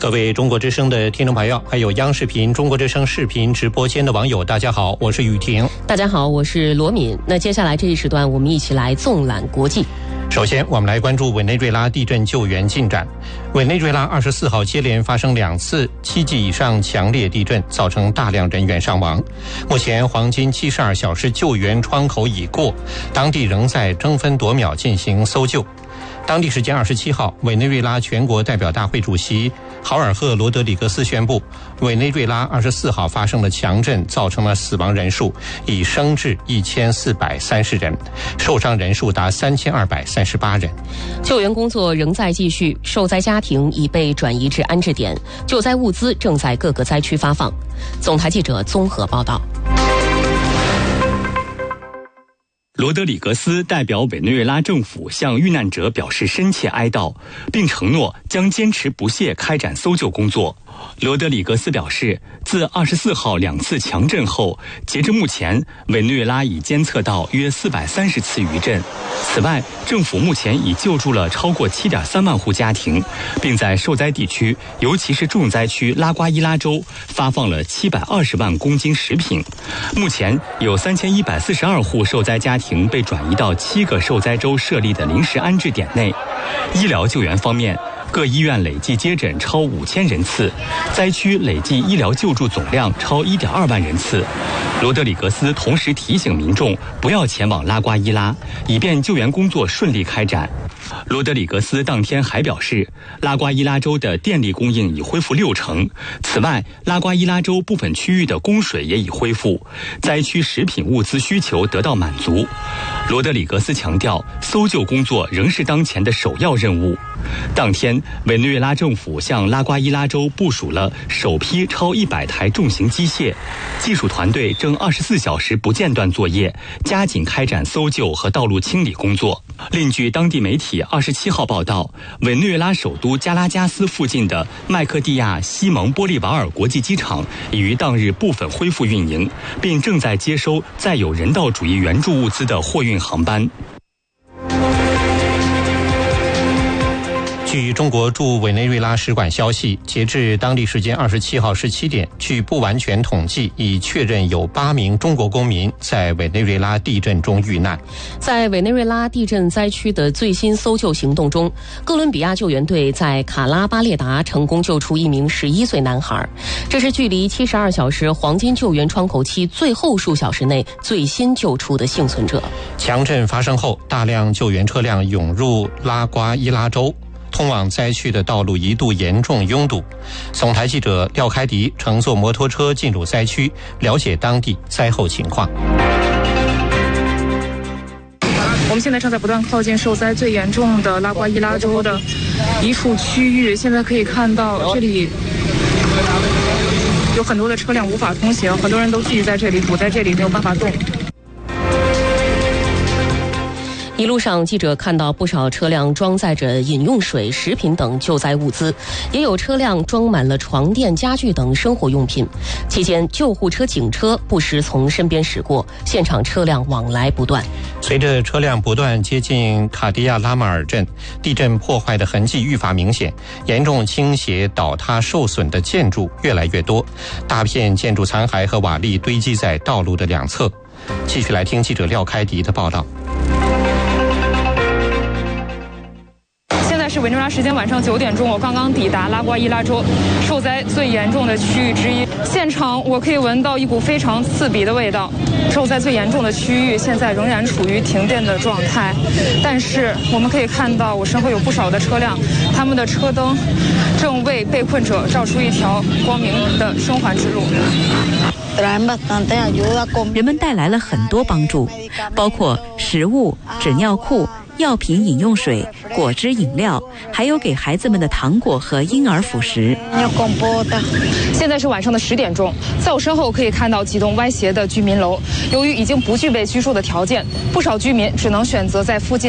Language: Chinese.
各位中国之声的听众朋友，还有央视频中国之声视频直播间的网友，大家好，我是雨婷。 大家好，我是罗敏。那接下来这一时段，我们一起来纵览国际。 首先，我们来关注委内瑞拉地震救援进展。委内瑞拉24号接连发生2次7级以上强烈地震，造成大量人员伤亡。目前黄金72小时救援窗口已过，当地仍在争分夺秒进行搜救。当地时间27号，委内瑞拉全国代表大会主席豪尔赫·罗德里格斯宣布，委内瑞拉24号发生的强震造成了死亡人数已升至1430人，受伤人数达3238人。 救援工作仍在继续，受灾家庭已被转移至安置点，救灾物资正在各个灾区发放。总台记者综合报道。 罗德里格斯代表委内瑞拉政府向遇难者表示深切哀悼，并承诺将坚持不懈开展搜救工作。罗德里格斯表示，自24号2次强震后，截至目前，委内瑞拉已监测到约430次余震。此外，政府目前已救助了超过7.3万户家庭，并在受灾地区，尤其是重灾区拉瓜伊拉州，发放了720万公斤食品。目前有3142户受灾家庭被转移到7个受灾州设立的临时安置点内。医疗救援方面，各医院累计接诊超5000人次，灾区累计医疗救助总量超1.2万人次。罗德里格斯同时提醒民众不要前往拉瓜伊拉，以便救援工作顺利开展。罗德里格斯当天还表示，拉瓜伊拉州的电力供应已恢复60%。此外，拉瓜伊拉州部分区域的供水也已恢复，灾区食品物资需求得到满足。罗德里格斯强调，搜救工作仍是当前的首要任务。当天，委内瑞拉政府向拉瓜伊拉州部署了首批超100台重型机械，技术团队正24小时不间断作业，加紧开展搜救和道路清理工作。另据当地媒体27号报道，委内瑞拉首都加拉加斯附近的麦克蒂亚西蒙波利瓦尔国际机场已于当日部分恢复运营，并正在接收载有人道主义援助物资的货运航班。 据中国驻委内瑞拉使馆消息，截至当地时间27号17点，据不完全统计，已确认有8名中国公民在委内瑞拉地震中遇难。 在委内瑞拉地震灾区的最新搜救行动中，哥伦比亚救援队在卡拉巴列达成功救出一名11岁男孩，这是距离72小时黄金救援窗口期最后数小时内最新救出的幸存者。 强震发生后，大量救援车辆涌入拉瓜伊拉州，通往灾区的道路一度严重拥堵。总台记者廖开迪乘坐摩托车进入灾区，了解当地灾后情况。 我们现在正在不断靠近受灾最严重的拉瓜伊拉州的一处区域，现在可以看到这里有很多的车辆无法通行，很多人都聚集在这里，堵在这里，没有办法动。 一路上，记者看到不少车辆装载着饮用水、食品等救灾物资，也有车辆装满了床垫、家具等生活用品。期间，救护车、警车不时从身边驶过，现场车辆往来不断。 随着车辆不断接近卡迪亚拉马尔镇，地震破坏的痕迹愈发明显，严重倾斜、倒塌、受损的建筑越来越多，大片建筑残骸和瓦砾堆积在道路的两侧。继续来听记者廖开迪的报道。 是委内瑞拉时间晚上9点钟，我刚刚抵达拉瓜伊拉州受灾最严重的区域之一。现场我可以闻到一股非常刺鼻的味道。受灾最严重的区域现在仍然处于停电的状态，但是我们可以看到我身后有不少的车辆，他们的车灯正为被困者照出一条光明的生还之路。 人们带来了很多帮助，包括食物、纸尿裤、药品、饮用水、果汁、饮料，还有给孩子们的糖果和婴儿辅食。 现在是晚上的10点钟，在我身后可以看到几栋歪斜的居民楼，由于已经不具备居住的条件，不少居民只能选择在附近